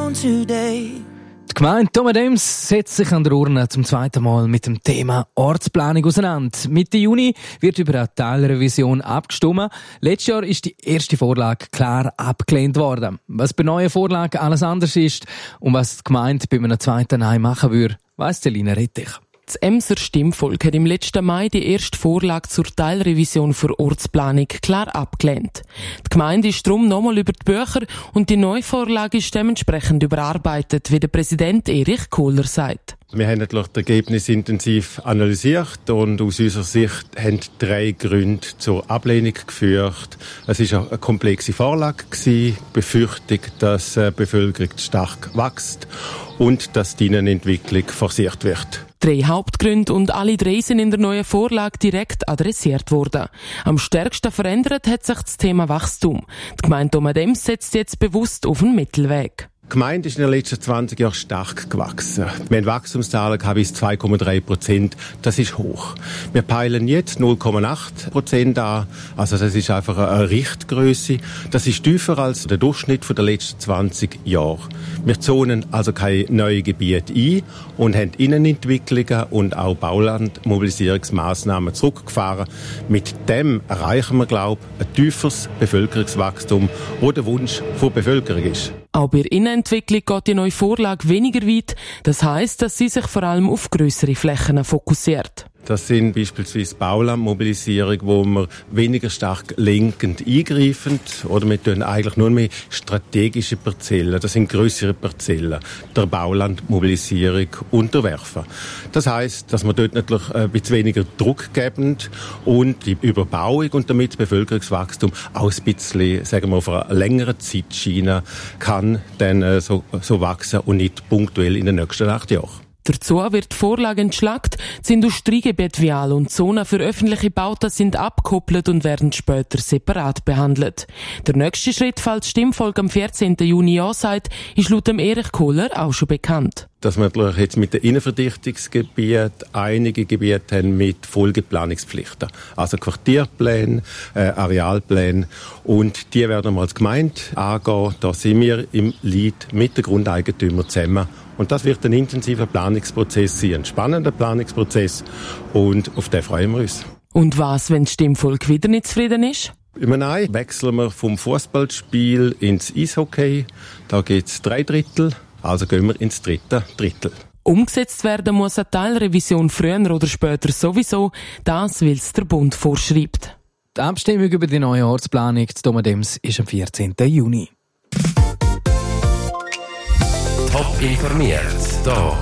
down today. Die Gemeinde Domadems setzt sich an der Urne zum zweiten Mal mit dem Thema Ortsplanung auseinander. Mitte Juni wird über eine Teilrevision abgestimmt. Letztes Jahr ist die erste Vorlage klar abgelehnt worden. Was bei neuen Vorlagen alles anders ist und was die Gemeinde bei einem zweiten Nein machen würde, weiss Selina Rettich. Das Emser Stimmvolk hat im letzten Mai die erste Vorlage zur Teilrevision für Ortsplanung klar abgelehnt. Die Gemeinde ist darum nochmal über die Bücher und die neue Vorlage ist dementsprechend überarbeitet, wie der Präsident Erich Kohler sagt. Wir haben natürlich das Ergebnis intensiv analysiert und aus unserer Sicht haben 3 Gründe zur Ablehnung geführt. Es war eine komplexe Vorlage, Befürchtung, dass die Bevölkerung stark wächst und dass die Innenentwicklung forciert wird. 3 Hauptgründe und alle 3 sind in der neuen Vorlage direkt adressiert worden. Am stärksten verändert hat sich das Thema Wachstum. Die Gemeinde Domadems setzt jetzt bewusst auf einen Mittelweg. Die Gemeinde ist in den letzten 20 Jahren stark gewachsen. Wir haben Wachstumszahlen bis 2,3%. Das ist hoch. Wir peilen jetzt 0,8% an. Also das ist einfach eine Richtgröße. Das ist tiefer als der Durchschnitt der letzten 20 Jahre. Wir zonen also keine neuen Gebiete ein und haben Innenentwicklungen und auch Baulandmobilisierungsmaßnahmen zurückgefahren. Mit dem erreichen wir, glaube ich, ein tieferes Bevölkerungswachstum, wo der Wunsch der Bevölkerung ist. Auch bei der Innenentwicklung geht die neue Vorlage weniger weit. Das heisst, dass sie sich vor allem auf grössere Flächen fokussiert. Das sind beispielsweise Baulandmobilisierung, wo wir weniger stark lenkend eingreifen. Oder wir tun eigentlich nur mehr strategische Parzellen. Das sind grössere Parzellen. Der Baulandmobilisierung unterwerfen. Das heisst, dass wir dort natürlich ein bisschen weniger Druck geben und die Überbauung und damit das Bevölkerungswachstum auch ein bisschen, sagen wir, auf einer längeren Zeitschiene kann dann so wachsen und nicht punktuell in den nächsten 8 Jahren. Dazu wird die Vorlage entschlackt, das Industriegebiet Vial und Zonen für öffentliche Bauten sind abgekoppelt und werden später separat behandelt. Der nächste Schritt, falls das Stimmvolk am 14. Juni ja sagt, ist laut dem Erich Kohler auch schon bekannt. Dass wir natürlich jetzt mit den Innenverdichtungsgebieten einige Gebiete haben mit Folgeplanungspflichten. Also Quartierpläne, Arealpläne. Und die werden wir als Gemeinde angehen. Da sind wir im Lead mit den Grundeigentümern zusammen. Und das wird ein intensiver Planungsprozess sein, ein spannender Planungsprozess. Und auf den freuen wir uns. Und was, wenn das Stimmvolk wieder nicht zufrieden ist? Im Nein wechseln wir vom Fußballspiel ins Eishockey. Da geht's 3 Drittel. Also gehen wir ins 3. Drittel. Umgesetzt werden muss eine Teilrevision früher oder später sowieso, das weil es der Bund vorschreibt. Die Abstimmung über die neue Ortsplanung zu Domadems ist am 14. Juni. Top informiert, hier